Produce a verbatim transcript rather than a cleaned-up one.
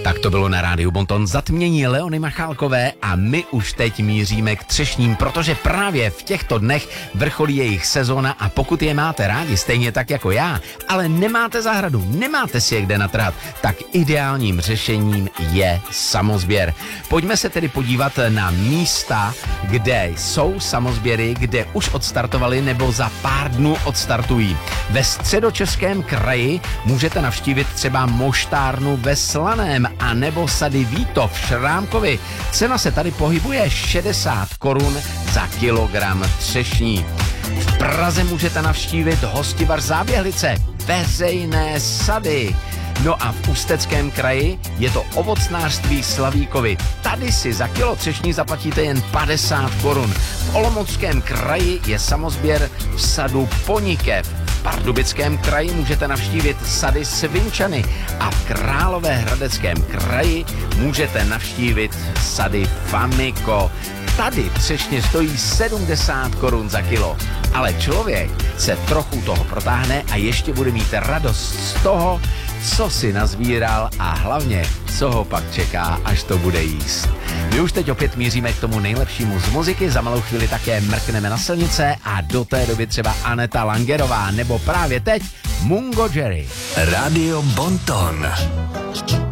Tak to bylo na rádiu Bonton zatmění Leony Machálkové a my už teď míříme k třešním, protože právě v těchto dnech vrcholí jejich sezóna a pokud je máte rádi stejně tak jako já, ale nemáte zahradu, nemáte si je kde natrhat, tak ideálním řešením je samozběr. Pojďme se tedy podívat na místa, kde jsou samozběry, kde už odstartovali nebo za pár dnů odstartují. Ve Středočeském kraji můžete navštívit třeba moštárnu ve Slaném a nebo sady Vítov v Šrámkovi. Cena se tady pohybuje šedesát korun za kilogram třešní. V Praze můžete navštívit Hostivar Záběhlice, veřejné sady. No a v Ústeckém kraji je to ovocnářství Slavíkovi. Tady si za kilo třešní zaplatíte jen padesát korun. V Olomouckém kraji je samozběr v sadu Ponikev. V Pardubickém kraji můžete navštívit sady Svinčany a v Královéhradeckém kraji můžete navštívit sady Famiko. Tady třešně stojí sedmdesát korun za kilo, ale člověk se trochu toho protáhne a ještě bude mít radost z toho, co si nazbíral a hlavně, co ho pak čeká, až to bude jíst. My už teď opět míříme k tomu nejlepšímu z muziky, za malou chvíli také mrkneme na silnice a do té doby třeba Aneta Langerová nebo právě teď Mungo Jerry. Radio Bonton.